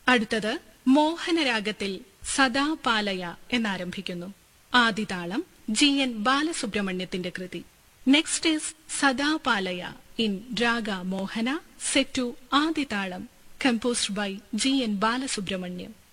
അടുത്തത് മോഹനരാഗത്തിൽ സദാപാലയ എന്നാരംഭിക്കുന്നു. ആദിതാളം GN ബാലസുബ്രഹ്മണ്യത്തിന്റെ കൃതി. Next is സദാപാലയ in raga Mohana, set to ആദിതാളം, composed by GN Balasubrahmanyam.